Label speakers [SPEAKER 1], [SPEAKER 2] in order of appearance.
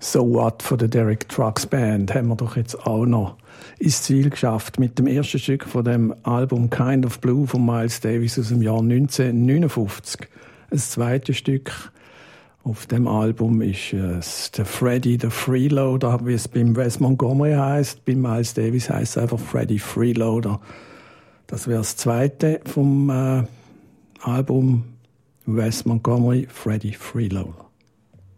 [SPEAKER 1] So What von der Derek Trucks Band haben wir doch jetzt auch noch ins Ziel geschafft mit dem ersten Stück von dem Album Kind of Blue von Miles Davis aus dem Jahr 1959. Das zweite Stück auf dem Album ist der Freddie the Freeloader, wie es beim Wes Montgomery heisst. Bei Miles Davis heisst es einfach Freddie Freeloader. Das wäre das zweite vom Album Wes Montgomery, Freddie Freeloader.